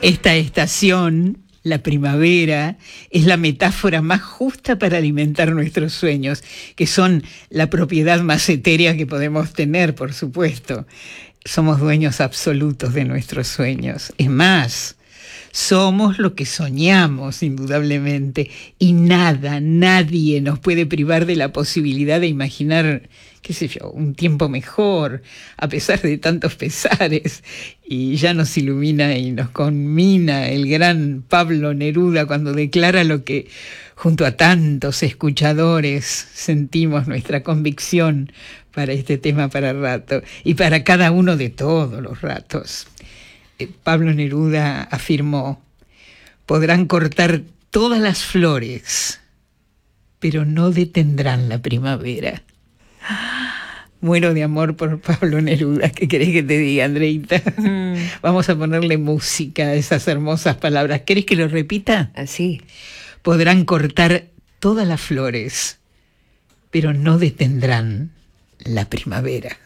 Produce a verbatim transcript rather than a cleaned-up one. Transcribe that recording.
Esta estación, la primavera, es la metáfora más justa para alimentar nuestros sueños, que son la propiedad más etérea que podemos tener, por supuesto. Somos dueños absolutos de nuestros sueños. Es más, somos lo que soñamos, indudablemente, y nada, nadie nos puede privar de la posibilidad de imaginar, qué sé yo, un tiempo mejor, a pesar de tantos pesares. Y ya nos ilumina y nos conmina el gran Pablo Neruda cuando declara lo que, junto a tantos escuchadores, sentimos nuestra convicción para este tema para rato, y para cada uno de todos los ratos. Pablo Neruda afirmó: podrán cortar todas las flores, pero no detendrán la primavera. Muero de amor por Pablo Neruda. ¿Qué querés que te diga, Andreita? Mm. Vamos a ponerle música a esas hermosas palabras. ¿Querés que lo repita? Así. Podrán cortar todas las flores, pero no detendrán la primavera.